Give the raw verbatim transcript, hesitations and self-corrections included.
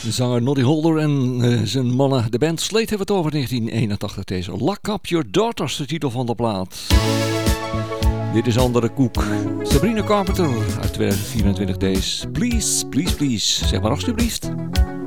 De zanger Noddy Holder en uh, zijn mannen, de band Slate, hebben het over negentien eenentachtig. Deze Lock Up Your Daughters, de titel van de plaat. Dit is Andere Koek. Sabrina Carpenter uit tweeduizend vierentwintig Days. Please, please, please. Zeg maar alsjeblieft.